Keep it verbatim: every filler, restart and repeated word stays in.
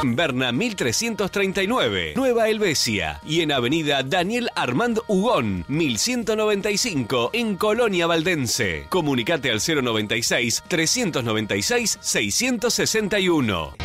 Berna mil trescientos treinta y nueve, Nueva Helvecia. Y en Avenida Daniel Armand Hugón, mil ciento noventa y cinco, en Colonia Valdense. Comunicate al cero noventa y seis, trescientos noventa y seis, seiscientos sesenta y uno.